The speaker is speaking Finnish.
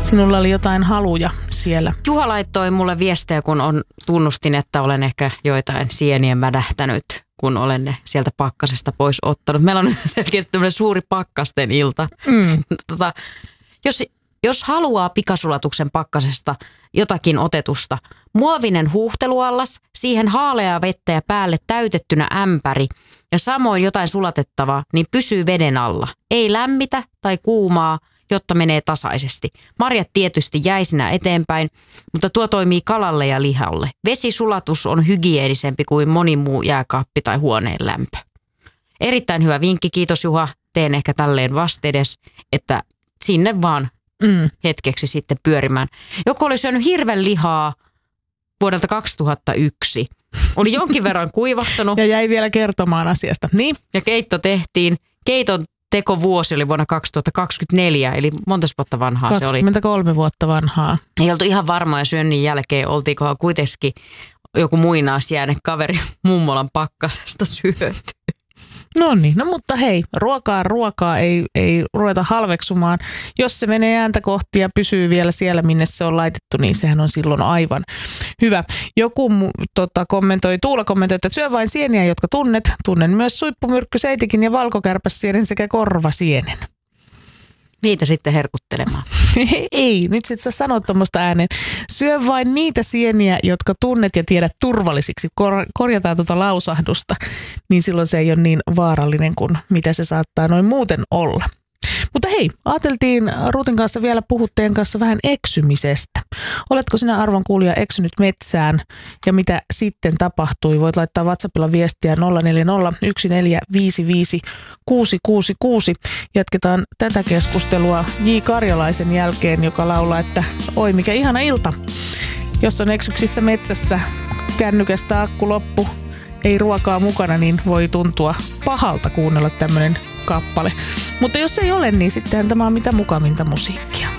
Sinulla oli jotain haluja siellä. Juha laittoi mulle viestejä, kun tunnustin, että olen ehkä joitain sieniä mädähtänyt, kun olen ne sieltä pakkasesta pois ottanut. Meillä on nyt selkeästi tämmöinen suuri pakkasten ilta. Jos haluaa pikasulatuksen pakkasesta jotakin otetusta, muovinen huuhteluallas, siihen haaleaa vettä ja päälle täytettynä ämpäri ja samoin jotain sulatettavaa, niin pysyy veden alla. Ei lämmitä tai kuumaa, jotta menee tasaisesti. Marjat tietysti jäisinä eteenpäin, mutta tuo toimii kalalle ja lihalle. Vesisulatus on hygieenisempi kuin moni muu jääkaappi tai huoneen lämpö. Erittäin hyvä vinkki, kiitos Juha. Teen ehkä tälleen vastedes, että sinne vaan hetkeksi sitten pyörimään. Joku oli syönyt hirven lihaa vuodelta 2001. Oli jonkin verran kuivahtanut. Ja jäi vielä kertomaan asiasta. Niin. Ja keitto tehtiin. Keiton tekovuosi oli vuonna 2024, eli monta vuotta vanhaa se oli. 23 vuotta vanhaa. Ei oltu ihan varmoja syönnin jälkeen, oltiinkohan kuitenkin joku muinaisjääne kaveri mummolan pakkasesta syöty. No niin, no mutta hei, ruokaa ei ruveta halveksumaan. Jos se menee ääntä kohti ja pysyy vielä siellä, minne se on laitettu, niin sehän on silloin aivan hyvä. Joku Tuula kommentoi, että syö vain sieniä, jotka tunnet. Tunnen myös suippumyrkkyseitikin ja valkokärpäsienen sekä korvasienen. Niitä sitten herkuttelemaan. Ei, nyt sit sä sanot tuommoista ääneen. Syö vain niitä sieniä, jotka tunnet ja tiedät turvallisiksi. Korjataan tuota lausahdusta, niin silloin se ei ole niin vaarallinen kuin mitä se saattaa noin muuten olla. Mutta hei, ajateltiin Ruutin kanssa vielä puhua teidän kanssa vähän eksymisestä. Oletko sinä, arvon kuulija, eksynyt metsään ja mitä sitten tapahtui? Voit laittaa WhatsAppilla viestiä 0401455666. Jatketaan tätä keskustelua J. Karjalaisen jälkeen, joka laulaa, että oi mikä ihana ilta. Jos on eksyksissä metsässä, kännykästä akku loppu, ei ruokaa mukana, niin voi tuntua pahalta kuunnella tämmöinen kappale. Mutta jos ei ole, niin sittenhän tämä on mitä mukavinta musiikkia.